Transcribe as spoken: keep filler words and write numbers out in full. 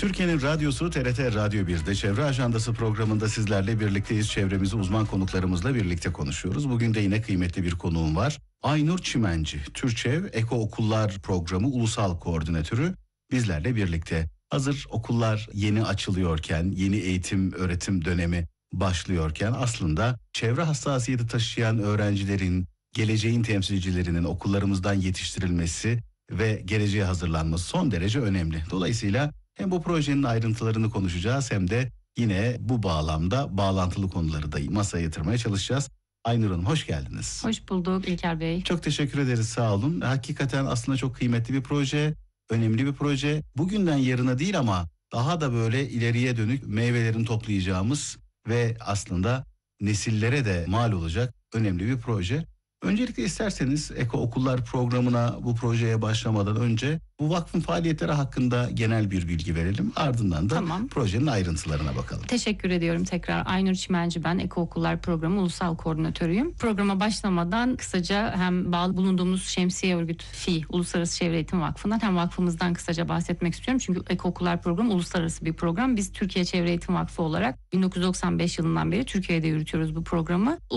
Türkiye'nin radyosu T R T Radyo bir'de Çevre Ajandası programında sizlerle birlikteyiz. Çevremizi uzman konuklarımızla birlikte konuşuyoruz. Bugün de yine kıymetli bir konuğum var. Aynur Çimenci, Türçev Eko Okullar Programı Ulusal Koordinatörü bizlerle birlikte. Hazır okullar yeni açılıyorken, yeni eğitim öğretim dönemi başlıyorken aslında çevre hassasiyeti taşıyan öğrencilerin, geleceğin temsilcilerinin okullarımızdan yetiştirilmesi ve geleceğe hazırlanması son derece önemli. Dolayısıyla hem bu projenin ayrıntılarını konuşacağız hem de yine bu bağlamda bağlantılı konuları da masaya yatırmaya çalışacağız. Aynur Hanım hoş geldiniz. Hoş bulduk İlker Bey. Çok teşekkür ederiz, sağ olun. Hakikaten aslında çok kıymetli bir proje, önemli bir proje. Bugünden yarına değil ama daha da böyle ileriye dönük meyvelerini toplayacağımız ve aslında nesillere de mal olacak önemli bir proje. Öncelikle isterseniz Eko Okullar programına bu projeye başlamadan önce bu vakfın faaliyetleri hakkında genel bir bilgi verelim. Ardından da Tamam. projenin ayrıntılarına bakalım. Teşekkür ediyorum tekrar. Aynur Çimenci ben, Eko Okullar Programı Ulusal Koordinatörüyüm. Programa başlamadan kısaca hem bağlı bulunduğumuz şemsiye örgüt F İ, Uluslararası Çevre Eğitim Vakfı'ndan hem vakfımızdan kısaca bahsetmek istiyorum. Çünkü Eko Okullar Programı uluslararası bir program. Biz Türkiye Çevre Eğitim Vakfı olarak bin dokuz yüz doksan beş yılından beri Türkiye'de yürütüyoruz bu programı.